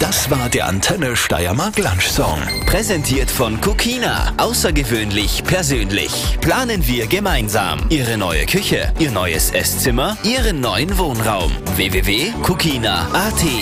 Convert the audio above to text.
Das war der Antenne Steiermark Lunch Song. Präsentiert von Kukina. Außergewöhnlich persönlich. Planen wir gemeinsam. Ihre neue Küche, Ihr neues Esszimmer, Ihren neuen Wohnraum. www.kukina.at